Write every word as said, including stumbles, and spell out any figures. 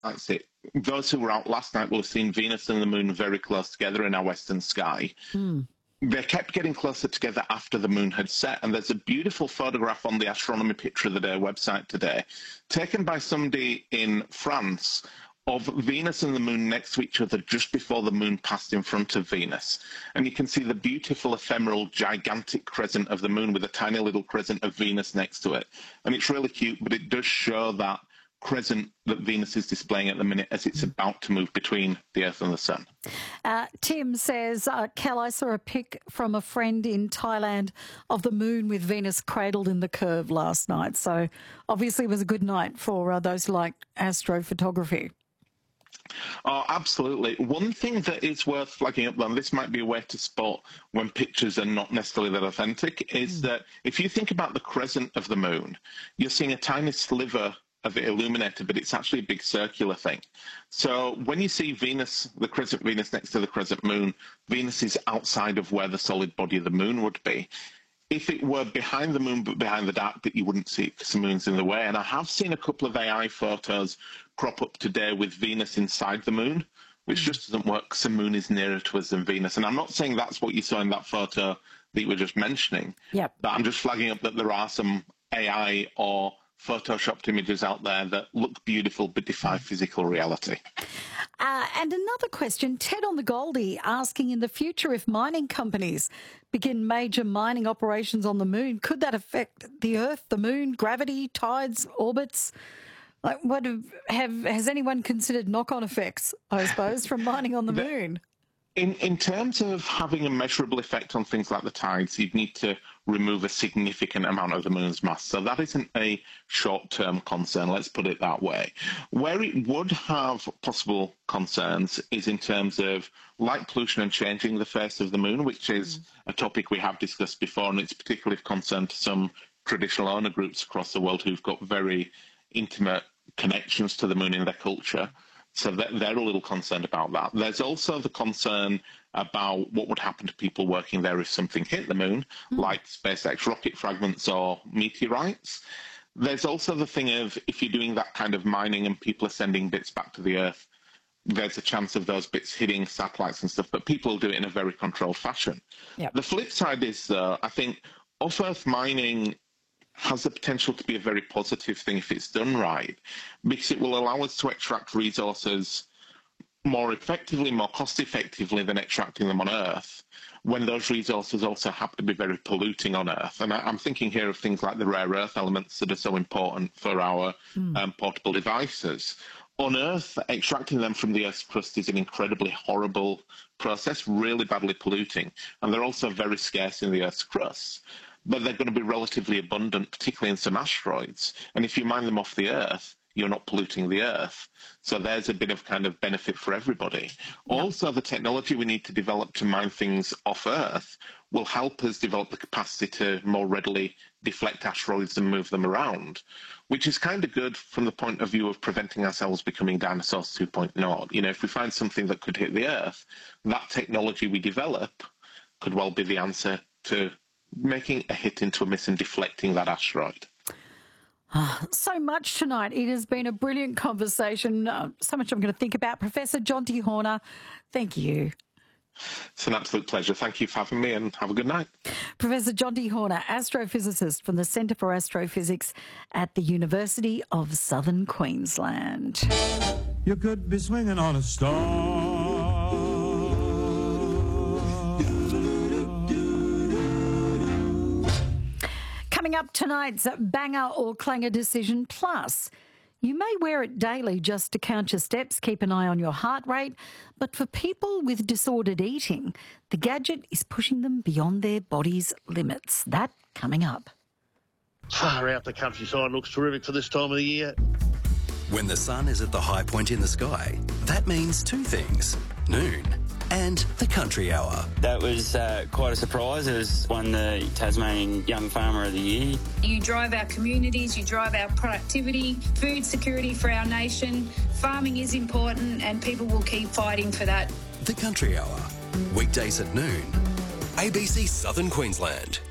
That's it. Those who were out last night will have seen Venus and the moon very close together in our western sky. Mm. They kept getting closer together after the moon had set, and there's a beautiful photograph on the Astronomy Picture of the Day website today, taken by somebody in France, of Venus and the moon next to each other just before the moon passed in front of Venus. And you can see the beautiful, ephemeral, gigantic crescent of the moon with a tiny little crescent of Venus next to it. And it's really cute, but it does show that crescent that Venus is displaying at the minute as it's about to move between the Earth and the Sun. Uh, Tim says, uh, Cal, I saw a pic from a friend in Thailand of the moon with Venus cradled in the curve last night. So obviously it was a good night for uh, those who like astrophotography. Oh, absolutely. One thing that is worth flagging up, though, and this might be a way to spot when pictures are not necessarily that authentic, is mm. that if you think about the crescent of the moon, you're seeing a tiny sliver of it illuminated, but it's actually a big circular thing. So when you see Venus, the crescent Venus next to the crescent moon, Venus is outside of where the solid body of the moon would be. If it were behind the moon but behind the dark bit, you wouldn't see it because the moon's in the way. And I have seen a couple of A I photos crop up today with Venus inside the moon, which just doesn't work because the moon is nearer to us than Venus. And I'm not saying that's what you saw in that photo that you were just mentioning, yep. but I'm just flagging up that there are some A I or photoshopped images out there that look beautiful but defy physical reality. Uh, and another question, Ted on the Goldie asking, in the future, if mining companies begin major mining operations on the moon, could that affect the Earth, the moon, gravity, tides, orbits? Like, what have, have has anyone considered knock-on effects, I suppose, from mining on the, the moon? In, in terms of having a measurable effect on things like the tides, you'd need to remove a significant amount of the moon's mass. So that isn't a short-term concern, let's put it that way. Where it would have possible concerns is in terms of light pollution and changing the face of the moon, which is mm. a topic we have discussed before, and it's particularly of concern to some traditional owner groups across the world who've got very intimate connections to the moon in their culture. So they're a little concerned about that. There's also the concern about what would happen to people working there if something hit the moon, mm. like SpaceX rocket fragments or meteorites. There's also the thing of if you're doing that kind of mining and people are sending bits back to the Earth, there's a chance of those bits hitting satellites and stuff, but people do it in a very controlled fashion. Yep. The flip side is, though, I think off-Earth mining has the potential to be a very positive thing if it's done right, because it will allow us to extract resources more effectively, more cost-effectively than extracting them on Earth, when those resources also happen to be very polluting on Earth. And I, I'm thinking here of things like the rare earth elements that are so important for our mm. um, portable devices. On Earth, extracting them from the Earth's crust is an incredibly horrible process, really badly polluting, and they're also very scarce in the Earth's crust. But they're going to be relatively abundant, particularly in some asteroids. And if you mine them off the Earth, you're not polluting the Earth. So there's a bit of kind of benefit for everybody. Yeah. Also, the technology we need to develop to mine things off Earth will help us develop the capacity to more readily deflect asteroids and move them around, which is kind of good from the point of view of preventing ourselves becoming dinosaurs two point oh. You know, if we find something that could hit the Earth, that technology we develop could well be the answer to making a hit into a miss and deflecting that asteroid. Oh, so much tonight. It has been a brilliant conversation. Uh, so much I'm going to think about. Professor Jonty Horner, thank you. It's an absolute pleasure. Thank you for having me, and have a good night. Professor Jonty Horner, astrophysicist from the Centre for Astrophysics at the University of Southern Queensland. You could be swinging on a star. Coming up, tonight's banger or clanger decision plus. You may wear it daily just to count your steps, keep an eye on your heart rate, but for people with disordered eating, the gadget is pushing them beyond their body's limits. That coming up. Far out, the countryside looks terrific for this time of the year. When the sun is at the high point in the sky, that means two things: noon and the Country Hour. That was uh, quite a surprise. It was won the Tasmanian Young Farmer of the Year. You drive our communities, you drive our productivity, food security for our nation. Farming is important and people will keep fighting for that. The Country Hour, weekdays at noon, A B C Southern Queensland.